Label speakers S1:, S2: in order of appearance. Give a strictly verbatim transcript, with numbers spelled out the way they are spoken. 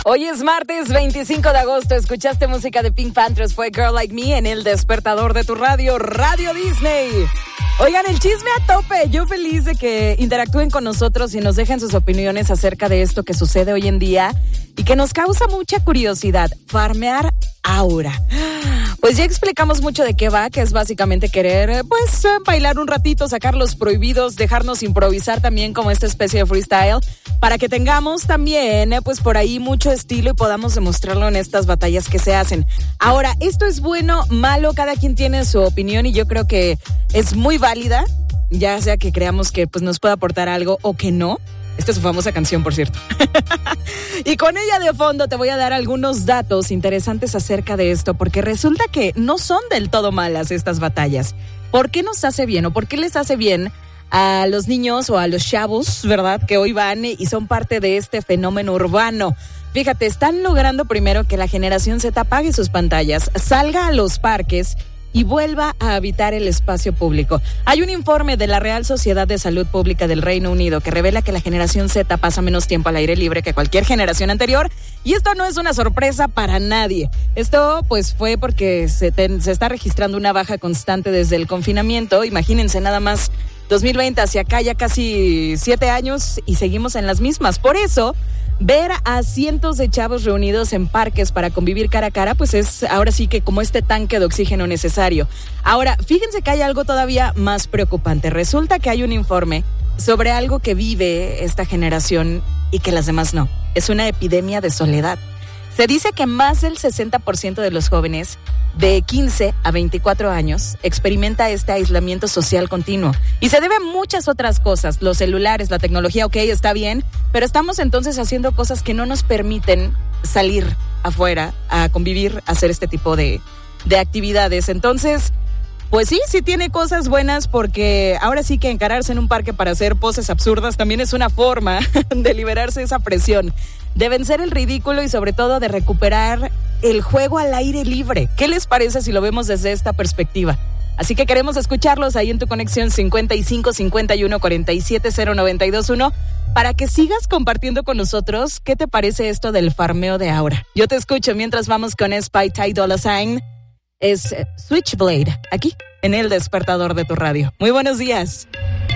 S1: Hoy es martes veinticinco de agosto. Escuchaste música de Pink Panthers. Fue Girl Like Me en el despertador de tu radio, Radio Disney. Oigan, el chisme a tope. Yo feliz de que interactúen con nosotros y nos dejen sus opiniones acerca de esto que sucede hoy en día y que nos causa mucha curiosidad. Farmear Aura. Pues ya explicamos mucho de qué va, que es básicamente querer, pues, bailar un ratito, sacar los prohibidos, dejarnos improvisar también como esta especie de freestyle, para que tengamos también, pues, por ahí mucho estilo y podamos demostrarlo en estas batallas que se hacen. Ahora, esto es bueno, malo, cada quien tiene su opinión y yo creo que es muy válida, ya sea que creamos que, pues, nos puede aportar algo o que no. Esta es su famosa canción, por cierto. Y con ella de fondo te voy a dar algunos datos interesantes acerca de esto, porque resulta que no son del todo malas estas batallas. ¿Por qué nos hace bien o por qué les hace bien a los niños o a los chavos, verdad, que hoy van y son parte de este fenómeno urbano? Fíjate, están logrando primero que la generación Z apague sus pantallas, salga a los parques y vuelva a habitar el espacio público. Hay un informe de la Real Sociedad de Salud Pública del Reino Unido que revela que la generación Z pasa menos tiempo al aire libre que cualquier generación anterior, y esto no es una sorpresa para nadie. Esto pues fue porque se, ten, se está registrando una baja constante desde el confinamiento. Imagínense nada más, dos mil veinte hacia acá ya casi siete años y seguimos en las mismas. Por eso, ver a cientos de chavos reunidos en parques para convivir cara a cara, pues es ahora sí que como este tanque de oxígeno necesario. Ahora, fíjense que hay algo todavía más preocupante. Resulta que hay un informe sobre algo que vive esta generación y que las demás no. Es una epidemia de soledad. Se dice que más del sesenta por ciento de los jóvenes de quince a veinticuatro años experimenta este aislamiento social continuo. Y se debe a muchas otras cosas. Los celulares, la tecnología, ok, está bien, pero estamos entonces haciendo cosas que no nos permiten salir afuera a convivir, a hacer este tipo de, de actividades. Entonces, pues sí, sí tiene cosas buenas, porque ahora sí que encararse en un parque para hacer poses absurdas también es una forma de liberarse esa presión, de vencer el ridículo y sobre todo de recuperar el juego al aire libre. ¿Qué les parece si lo vemos desde esta perspectiva? Así que queremos escucharlos ahí en tu conexión cincuenta y cinco, cincuenta y uno, cuarenta y siete, cero noventa y dos uno para que sigas compartiendo con nosotros qué te parece esto del farmeo de Aura. Yo te escucho mientras vamos con Spy Ty Dolla Sign. Es Switchblade, aquí en el despertador de tu radio. Muy buenos días.